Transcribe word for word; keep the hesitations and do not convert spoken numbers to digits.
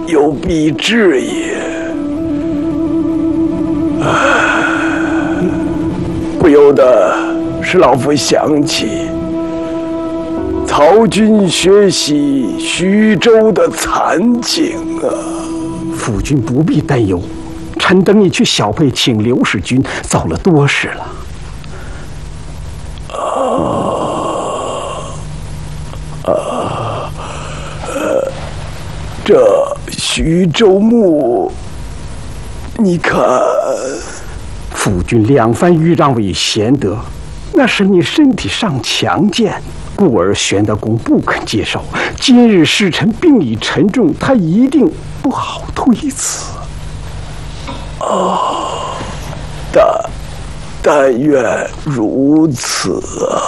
有必至也。不由得使老夫想起曹军学习徐州的惨景啊！ 夫君不必担忧，臣等已去小沛请刘使君早了多时了。 啊啊！呃，这徐州牧，你看， 夫君两番豫让为贤德，那是你身体尚强健。故而玄德公不肯接受。今日使臣病已沉重，他一定不好推辞。 哦，但但愿如此啊！